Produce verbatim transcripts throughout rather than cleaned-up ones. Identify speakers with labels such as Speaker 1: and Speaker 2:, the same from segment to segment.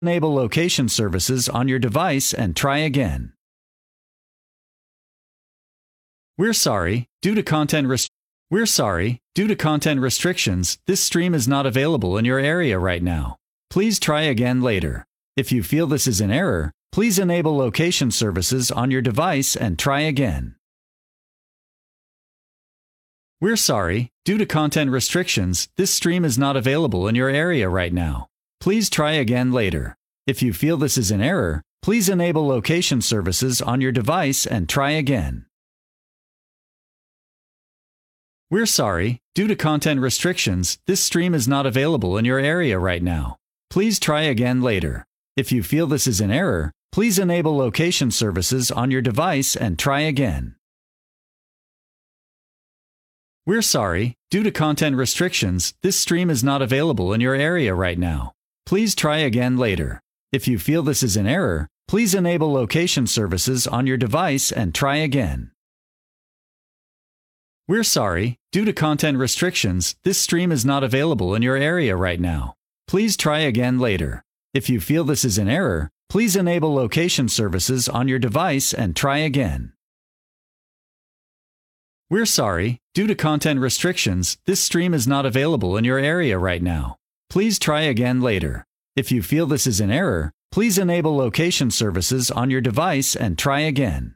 Speaker 1: Enable location services on your device and try again. We're sorry, due to content rest- We're sorry, due to content restrictions, this stream is not available in your area right now. Please try again later. If you feel this is an error, please enable location services on your device and try again. We're sorry, due to content restrictions, this stream is not available in your area right now. Please try again later. If you feel this is an error, please enable location services on your device and try again. We're sorry, due to content restrictions, this stream is not available in your area right now. Please try again later. If you feel this is an error, please enable location services on your device and try again. We're sorry, due to content restrictions, this stream is not available in your area right now. Please try again later. If you feel this is an error, please enable location services on your device and try again. We're sorry, due to content restrictions, this stream is not available in your area right now. Please try again later. If you feel this is an error, please enable location services on your device and try again. We're sorry, due to content restrictions, this stream is not available in your area right now. Please try again later. If you feel this is an error, please enable location services on your device and try again.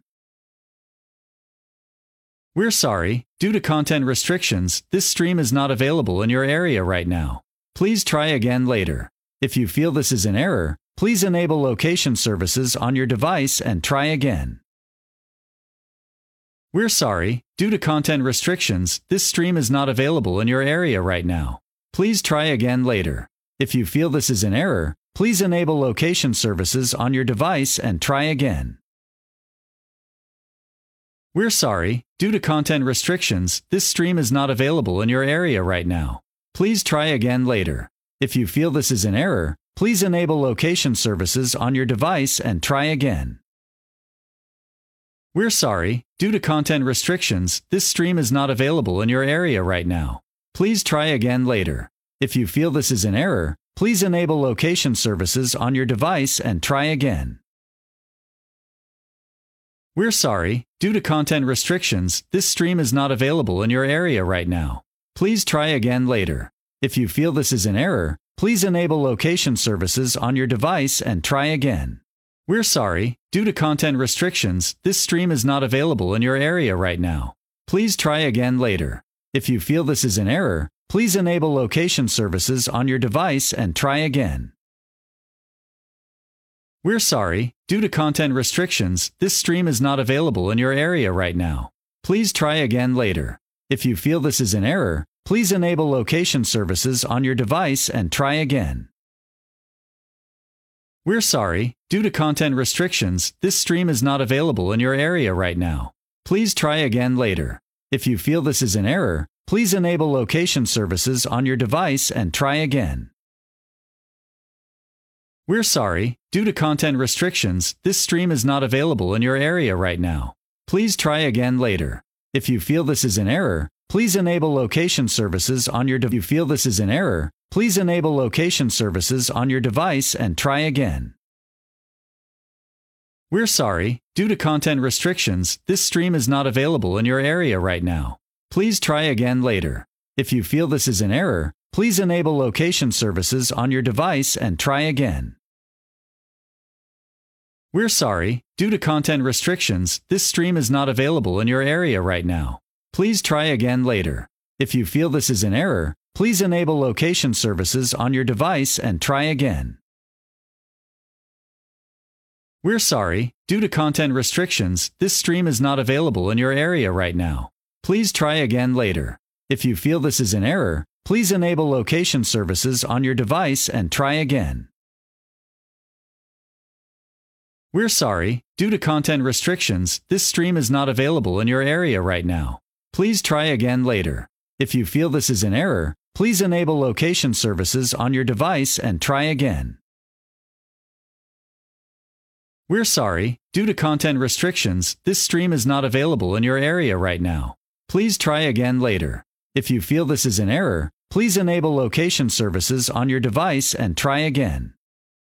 Speaker 1: We're sorry, due to content restrictions, this stream is not available in your area right now. Please try again later. If you feel this is an error, please enable location services on your device and try again. We're sorry, due to content restrictions, this stream is not available in your area right now. Please try again later. If you feel this is an error, please enable location services on your device and try again. We're sorry, due to content restrictions, this stream is not available in your area right now. Please try again later. If you feel this is an error, please enable location services on your device and try again. We're sorry, due to content restrictions, this stream is not available in your area right now. Please try again later. If you feel this is an error, please enable location services on your device and try again. We're sorry, due to content restrictions, this stream is not available in your area right now. Please try again later. If you feel this is an error, please enable location services on your device and try again. We're sorry, due to content restrictions, this stream is not available in your area right now. Please try again later. If you feel this is an error, please enable location services on your device and try again. We're sorry, due to content restrictions, this stream is not available in your area right now. Please try again later. If you feel this is an error, please enable location services on your device and try again. We're sorry, due to content restrictions, this stream is not available in your area right now. Please try again later. If you feel this is an error, please enable location services on your device and try again. We're sorry, due to content restrictions, this stream is not available in your area right now. Please try again later. If you feel this is an error, please enable location services on your device. If you feel this is an error, please enable location services on your device and try again. We're sorry, due to content restrictions, this stream is not available in your area right now. Please try again later. If you feel this is an error, please enable location services on your device and try again. We're sorry, due to content restrictions, this stream is not available in your area right now. Please try again later. If you feel this is an error, please enable location services on your device and try again. We're sorry, due to content restrictions, this stream is not available in your area right now. Please try again later. If you feel this is an error, please enable location services on your device and try again. We're sorry, due to content restrictions, this stream is not available in your area right now. Please try again later. If you feel this is an error, please enable location services on your device and try again. We're sorry, due to content restrictions, this stream is not available in your area right now. Please try again later. If you feel this is an error, please enable location services on your device and try again.